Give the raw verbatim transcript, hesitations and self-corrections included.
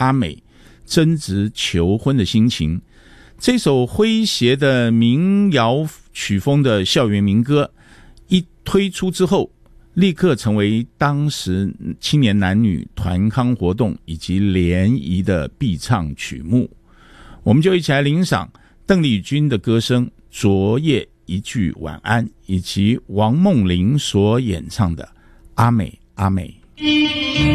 阿美争执求婚的心情。这首诙谐的民谣曲风的校园民歌一推出之后，立刻成为当时青年男女团康活动以及联谊的必唱曲目。我们就一起来欣赏邓丽君的歌声《昨夜一句晚安》，以及王梦玲所演唱的《阿美阿美》。